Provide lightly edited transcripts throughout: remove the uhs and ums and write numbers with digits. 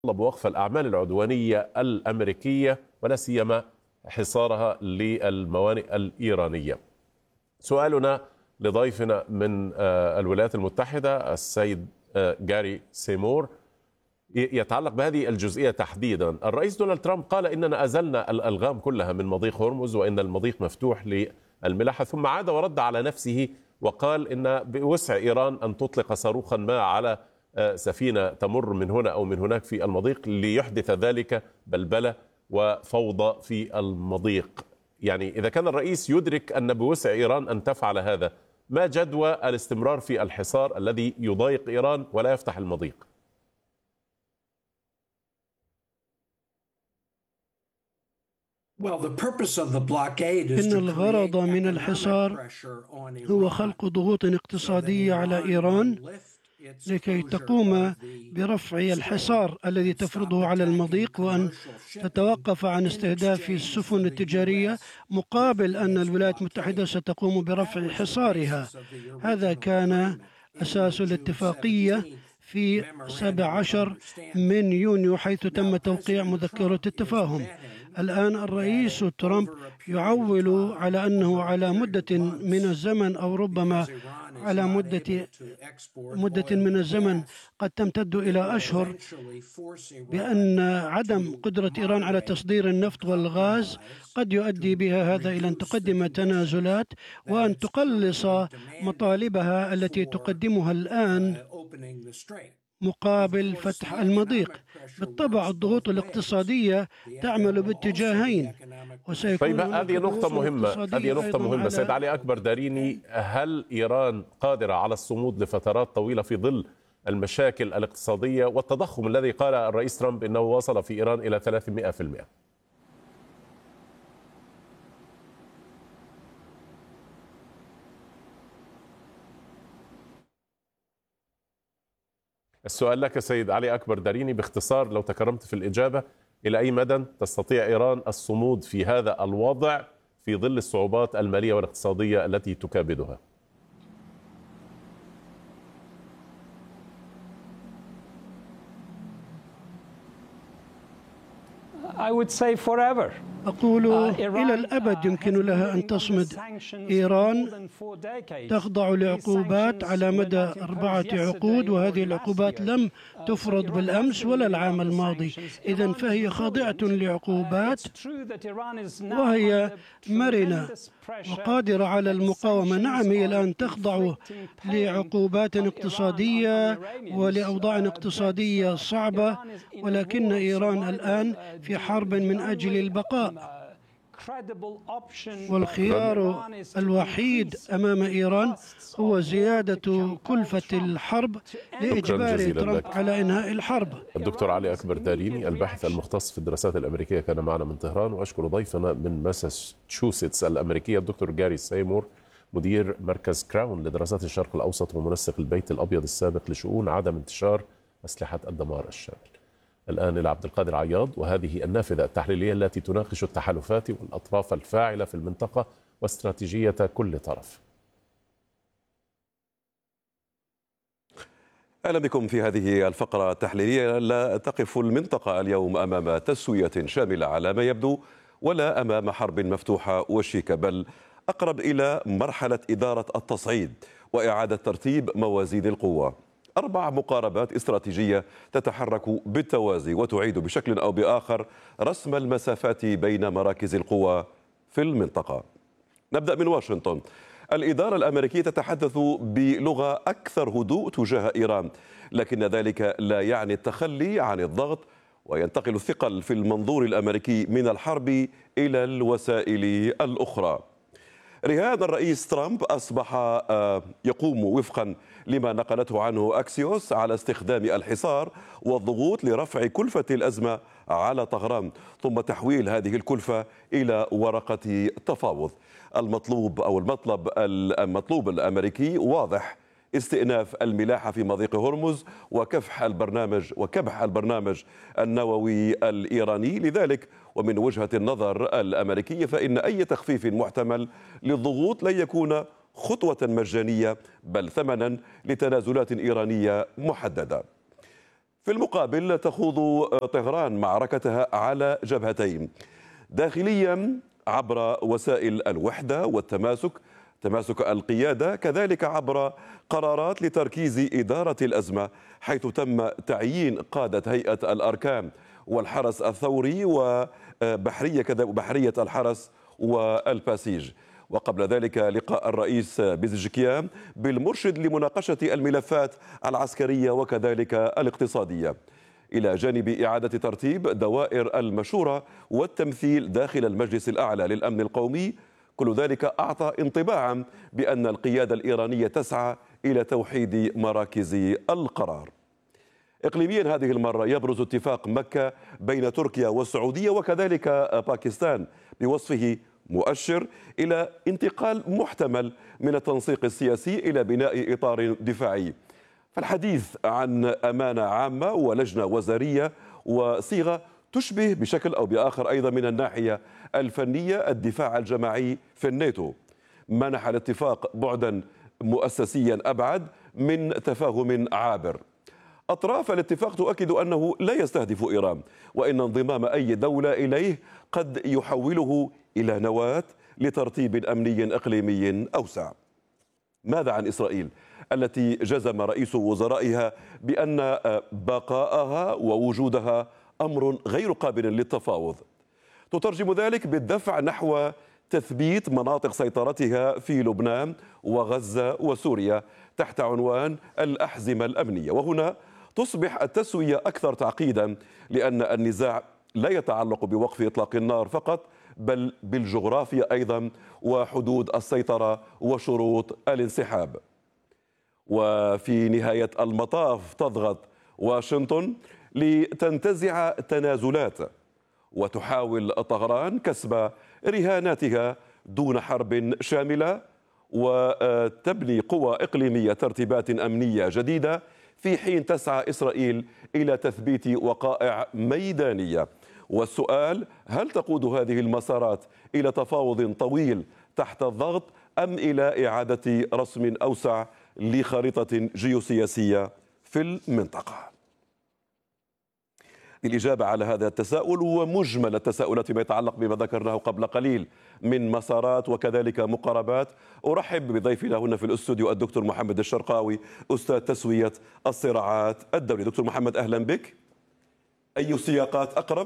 طلب وقف الأعمال العدوانية الأمريكية ولا سيما حصارها للموانئ الإيرانية. سؤالنا لضيفنا من الولايات المتحدة السيد جاري سيمور يتعلق بهذه الجزئية تحديدا. الرئيس دونالد ترامب قال إننا أزلنا الألغام كلها من مضيق هرمز وإن المضيق مفتوح للملاحة، ثم عاد ورد على نفسه وقال إن بوسع إيران أن تطلق صاروخا ما على سفينة تمر من هنا أو من هناك في المضيق ليحدث ذلك بلبلة وفوضى في المضيق. يعني إذا كان الرئيس يدرك أن بوسع إيران أن تفعل هذا، ما جدوى الاستمرار في الحصار الذي يضايق إيران ولا يفتح المضيق؟ إن الغرض من الحصار هو خلق ضغوط اقتصادية على إيران لكي تقوم برفع الحصار الذي تفرضه على المضيق، وأن تتوقف عن استهداف السفن التجارية مقابل أن الولايات المتحدة ستقوم برفع حصارها. هذا كان أساس الاتفاقية في 17 من يونيو، حيث تم توقيع مذكرة التفاهم. الآن الرئيس ترامب يعول على أنه على مدة من الزمن أو ربما على مدة من الزمن قد تمتد إلى أشهر، بأن عدم قدرة إيران على تصدير النفط والغاز قد يؤدي بها هذا إلى أن تقدم تنازلات وأن تقلص مطالبها التي تقدمها الآن مقابل فتح المضيق. بالطبع الضغوط الاقتصادية تعمل باتجاهين، طيب هذه نقطة مهمة سيد علي أكبر داريني. هل إيران قادرة على الصمود لفترات طويلة في ظل المشاكل الاقتصادية والتضخم الذي قال الرئيس ترامب إنه وصل في إيران إلى 300%؟ السؤال لك سيد علي أكبر داريني باختصار لو تكرمت في الإجابة، إلى أي مدى تستطيع إيران الصمود في هذا الوضع في ظل الصعوبات المالية والاقتصادية التي تكابدها؟ أقول إلى الأبد يمكن لها أن تصمد. إيران تخضع لعقوبات على مدى 4 عقود، وهذه العقوبات لم تفرض بالأمس ولا العام الماضي. إذن فهي خاضعة لعقوبات وهي مرنة وقادرة على المقاومة. نعم، هي الآن تخضع لعقوبات اقتصادية ولأوضاع اقتصادية صعبة، ولكن إيران الآن في حرب من أجل البقاء، والخيار الوحيد أمام إيران هو زيادة كلفة الحرب لإجبار ترامب على إنهاء الحرب. الدكتور علي أكبر داريني الباحث المختص في الدراسات الأمريكية كان معنا من طهران، وأشكر ضيفنا من ماساتشوستس الأمريكية الدكتور جاري سيمور مدير مركز كراون لدراسات الشرق الأوسط ومنسق البيت الأبيض السابق لشؤون عدم انتشار أسلحة الدمار الشامل. الآن إلى عبد القادر عياض وهذه النافذة التحليلية التي تناقش التحالفات والأطراف الفاعلة في المنطقة واستراتيجية كل طرف. أهلا بكم في هذه الفقرة التحليلية. لا تقف المنطقة اليوم أمام تسوية شاملة على ما يبدو، ولا أمام حرب مفتوحة وشيكة، بل أقرب إلى مرحلة إدارة التصعيد وإعادة ترتيب موازين القوة. 4 مقاربات استراتيجية تتحرك بالتوازي وتعيد بشكل أو بآخر رسم المسافات بين مراكز القوى في المنطقة. نبدأ من واشنطن. الإدارة الأمريكية تتحدث بلغة أكثر هدوء تجاه إيران، لكن ذلك لا يعني التخلي عن الضغط، وينتقل الثقل في المنظور الأمريكي من الحرب إلى الوسائل الأخرى. رهان الرئيس ترامب أصبح يقوم وفقا لما نقلته عنه أكسيوس على استخدام الحصار والضغوط لرفع كلفة الأزمة على طهران، ثم تحويل هذه الكلفة إلى ورقة تفاوض. المطلوب الأمريكي واضح: استئناف الملاحة في مضيق هرمز وكبح البرنامج النووي الإيراني. لذلك ومن وجهة النظر الأمريكية فإن أي تخفيف محتمل للضغوط لن يكون خطوة مجانية، بل ثمنا لتنازلات إيرانية محددة. في المقابل تخوض طهران معركتها على جبهتين: داخليا عبر وسائل الوحدة والتماسك، تماسك القيادة، كذلك عبر قرارات لتركيز إدارة الأزمة، حيث تم تعيين قادة هيئة الأركان والحرس الثوري وبحرية الحرس والباسيج. وقبل ذلك لقاء الرئيس بيزجكيان بالمرشد لمناقشة الملفات العسكرية وكذلك الاقتصادية، إلى جانب إعادة ترتيب دوائر المشورة والتمثيل داخل المجلس الأعلى للأمن القومي. كل ذلك أعطى انطباعا بأن القيادة الإيرانية تسعى إلى توحيد مراكز القرار. إقليميا هذه المرة يبرز اتفاق مكة بين تركيا والسعودية وكذلك باكستان بوصفه مؤشر إلى انتقال محتمل من التنسيق السياسي إلى بناء إطار دفاعي. فالحديث عن أمانة عامة ولجنة وزارية وصيغة تشبه بشكل أو بآخر أيضا من الناحية الفنية الدفاع الجماعي في الناتو، منح الاتفاق بعدا مؤسسيا أبعد من تفاهم عابر. أطراف الاتفاق تؤكد أنه لا يستهدف إيران، وإن انضمام أي دولة إليه قد يحوله إلى نواة لترتيب أمني إقليمي أوسع. ماذا عن إسرائيل التي جزم رئيس وزرائها بأن بقاءها ووجودها أمر غير قابل للتفاوض؟ تترجم ذلك بالدفع نحو تثبيت مناطق سيطرتها في لبنان وغزة وسوريا تحت عنوان الأحزمة الأمنية. وهنا تصبح التسوية أكثر تعقيدا، لأن النزاع لا يتعلق بوقف إطلاق النار فقط، بل بالجغرافيا أيضا وحدود السيطرة وشروط الانسحاب. وفي نهاية المطاف تضغط واشنطن لتنتزع تنازلات وتحاول طهران كسب رهاناتها دون حرب شاملة، وتبني قوى إقليمية ترتيبات أمنية جديدة، في حين تسعى إسرائيل إلى تثبيت وقائع ميدانية. والسؤال: هل تقود هذه المسارات إلى تفاوض طويل تحت الضغط، أم إلى إعادة رسم أوسع لخريطة جيوسياسية في المنطقة؟ للإجابة على هذا التساؤل ومجمل التساؤلات ما يتعلق بما ذكرناه قبل قليل من مسارات وكذلك مقاربات، أرحب بضيفنا هنا في الاستوديو الدكتور محمد الشرقاوي، أستاذ تسوية الصراعات الدولي. دكتور محمد، أهلا بك. أي سياقات أقرب؟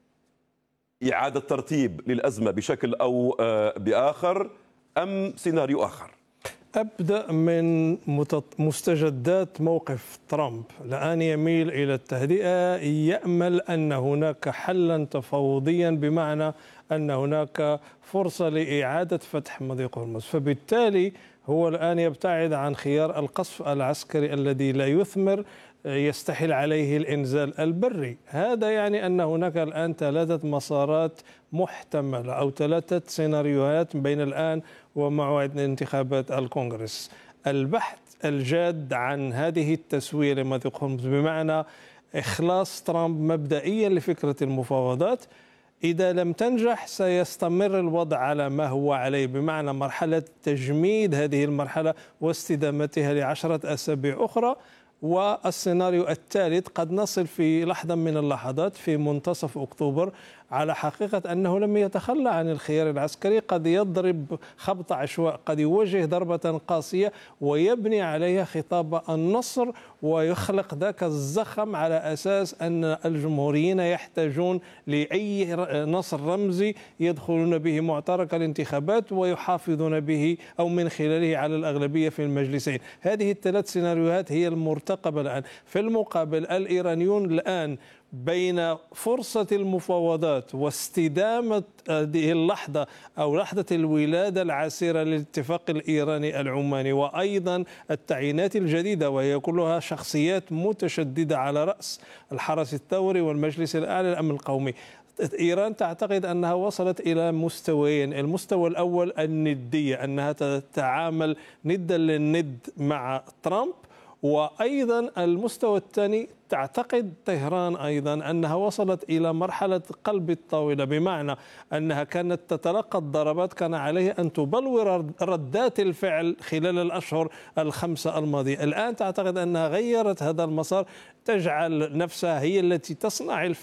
إعادة ترتيب للأزمة بشكل أو بآخر، أم سيناريو آخر؟ أبدأ من مستجدات موقف ترامب. الآن يميل إلى التهدئة، يأمل أن هناك حلا تفاوضيا، بمعنى أن هناك فرصة لإعادة فتح مضيق هرمز. فبالتالي هو الآن يبتعد عن خيار القصف العسكري الذي لا يثمر، يستحيل عليه الإنزال البري. هذا يعني أن هناك الآن 3 مسارات محتملة أو 3 سيناريوهات بين الآن وموعد انتخابات الكونغرس. البحث الجاد عن هذه التسوية لمضيق هرمز، بمعنى إخلاص ترامب مبدئيا لفكرة المفاوضات. إذا لم تنجح سيستمر الوضع على ما هو عليه، بمعنى مرحلة تجميد هذه المرحلة واستدامتها ل10 أسابيع أخرى. والسيناريو الثالث قد نصل في لحظة من اللحظات في منتصف أكتوبر على حقيقة أنه لم يتخلى عن الخيار العسكري، قد يضرب خبط عشواء، قد يوجه ضربة قاسية ويبني عليها خطاب النصر ويخلق ذاك الزخم على أساس أن الجمهوريين يحتاجون لأي نصر رمزي يدخلون به معترك الانتخابات ويحافظون به أو من خلاله على الأغلبية في المجلسين. هذه ال3 سيناريوهات هي المرتقبة الآن. في المقابل الإيرانيون الآن بين فرصة المفاوضات واستدامة هذه اللحظة أو لحظة الولادة العسيرة للاتفاق الإيراني العماني، وأيضا التعيينات الجديدة وهي كلها شخصيات متشددة على رأس الحرس الثوري والمجلس الأعلى للأمن القومي. إيران تعتقد أنها وصلت إلى مستويين: المستوى الأول الندية، أنها تتعامل ندا للند مع ترامب، وأيضا المستوى الثاني تعتقد طهران أيضا أنها وصلت إلى مرحلة قلب الطاولة، بمعنى أنها كانت تتلقى الضربات كان عليه أن تبلور ردات الفعل خلال الأشهر الخمسة الماضية. الآن تعتقد أنها غيرت هذا المسار، تجعل نفسها هي التي تصنع الفعل